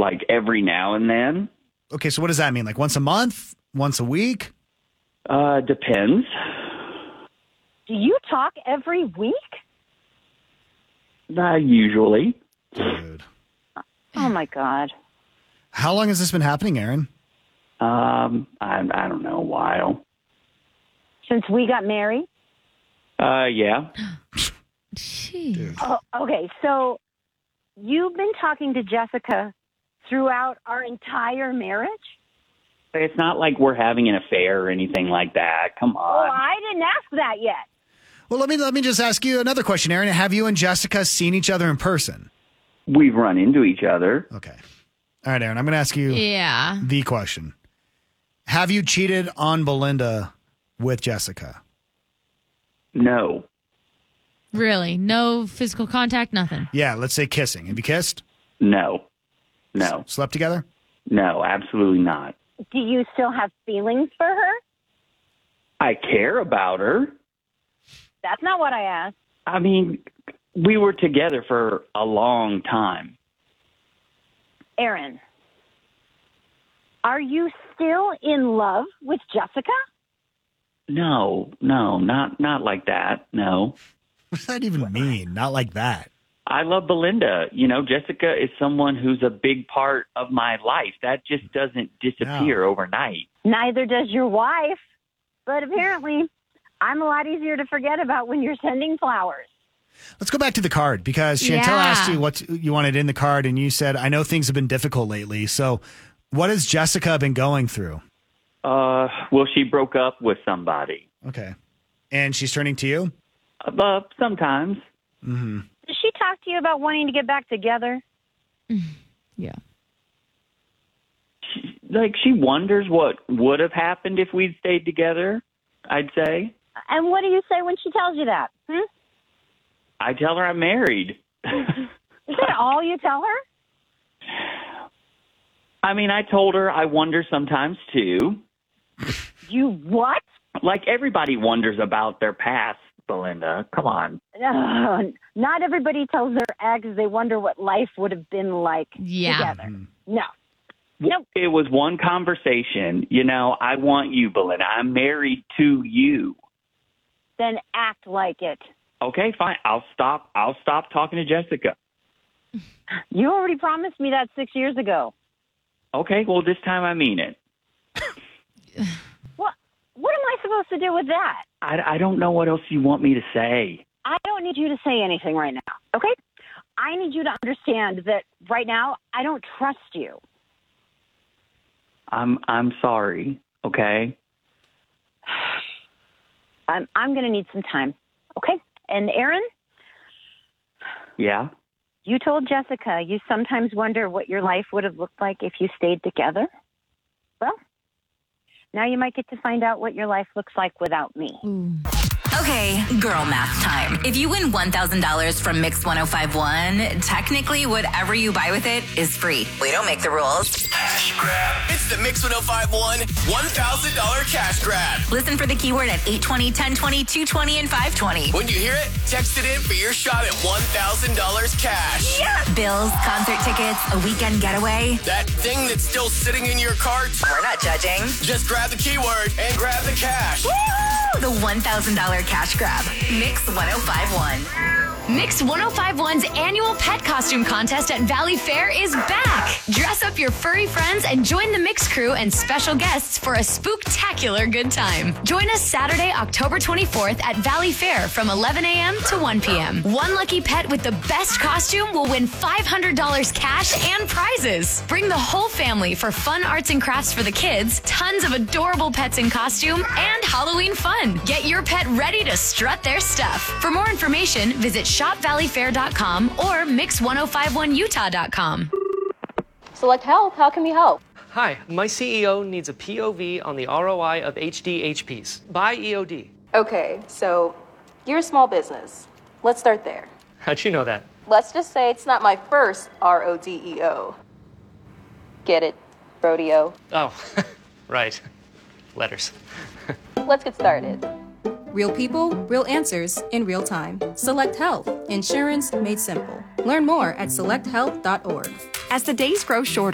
like every now and then. Okay, so what does that mean? Like once a month? Once a week? Depends. Do you talk every week? Usually. Dude. Oh, my God. How long has this been happening, Aaron? I don't know, a while. Since we got married? Yeah. Dude. Oh, okay, so you've been talking to Jessica throughout our entire marriage? It's not like we're having an affair or anything like that. Come Oh, on. I didn't ask that yet. Well, let me just ask you another question, Aaron. Have you and Jessica seen each other in person? We've run into each other. Okay. All right, Aaron, I'm going to ask you the question. Have you cheated on Belinda with Jessica? No. Really? No physical contact? Nothing? Yeah, let's say kissing. Have you kissed? No. No. Slept together? No, absolutely not. Do you still have feelings for her? I care about her. That's not what I asked. I mean, we were together for a long time. Aaron, are you still in love with Jessica? No, not like that. No. What does that even mean? Not like that. I love Belinda. You know, Jessica is someone who's a big part of my life. That just doesn't disappear overnight. Neither does your wife. But apparently, I'm a lot easier to forget about when you're sending flowers. Let's go back to the card because Chantel asked you what you wanted in the card, and you said, I know things have been difficult lately. So what has Jessica been going through? Well, she broke up with somebody. Okay. And she's turning to you? Sometimes. Mm-hmm. Does she talk to you about wanting to get back together? Yeah. She wonders what would have happened if we'd stayed together, I'd say. And what do you say when she tells you that? I tell her I'm married. Is that all you tell her? I mean, I told her I wonder sometimes, too. You what? Like everybody wonders about their past, Belinda. Come on. Not everybody tells their ex they wonder what life would have been like together. No. Nope. It was one conversation. You know, I want you, Belinda. I'm married to you. Then act like it. Okay, fine. I'll stop talking to Jessica. You already promised me that 6 years ago. Okay, well, this time I mean it. What am I supposed to do with that? I don't know what else you want me to say. I don't need you to say anything right now, okay? I need you to understand that right now I don't trust you. I'm sorry, okay? I'm going to need some time, okay? And Aaron? Yeah? You told Jessica you sometimes wonder what your life would have looked like if you stayed together. Well, now you might get to find out what your life looks like without me. Okay, girl math time. If you win $1,000 from Mix 1051, technically whatever you buy with it is free. We don't make the rules. Cash grab. It's the Mix 1051 $1,000 cash grab. Listen for the keyword at 820, 1020, 220, and 520. When you hear it, text it in for your shot at $1,000 cash. Yeah. Bills, concert tickets, a weekend getaway. That thing that's still sitting in your cart. We're not judging. Just grab the keyword and grab the cash. Woo! The $1,000 cash grab. Mix 1051. Mix 1051's annual pet costume contest at Valley Fair is back. Dress up your furry friends and join the Mix crew and special guests for a spooktacular good time. Join us Saturday, October 24th at Valley Fair from 11 a.m. to 1 p.m. One lucky pet with the best costume will win $500 cash and prizes. Bring the whole family for fun arts and crafts for the kids, tons of adorable pets in costume, and Halloween fun. Get your pet ready to strut their stuff. For more information, visit shopvalleyfair.com or mix1051utah.com. Select Health, how can we help? Hi, my CEO needs a POV on the ROI of HDHPs. Buy EOD. Okay, so you're a small business. Let's start there. How'd you know that? Let's just say it's not my first RODEO. Get it? Rodeo. Oh, right. Letters. Let's get started. Real people, real answers in real time. Select Health. Insurance made simple. Learn more at selecthealth.org. As the days grow shorter,